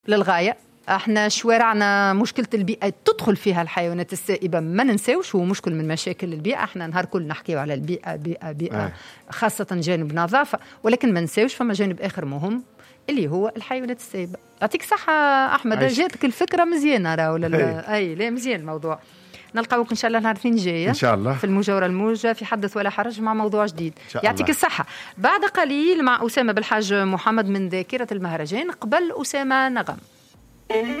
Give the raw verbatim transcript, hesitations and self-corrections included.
للغاية. احنا شوارعنا مشكلة البيئة تدخل فيها الحيوانات السائبة، ما ننساوش هو مشكل من مشاكل البيئة. احنا نهار كل نحكيو على البيئة بيئة بيئة آه. خاصة جانب نظافة، ولكن ما ننساوش فما جانب آخر مهم اللي هو الحيوانات السائبة. يعطيك صحة أحمد، جاتك الفكرة مزيانة راه ولا أي لا مزيان الموضوع. نلقاوك إن شاء الله نهار الاثنين جاية إن شاء الله في المجاورة الموجة في حدث ولا حرج مع موضوع جديد. يعطيك الصحة. بعد قليل مع أسامة بالحاج محمد من ذاكرة المهرجان، قبل أسامة نغم.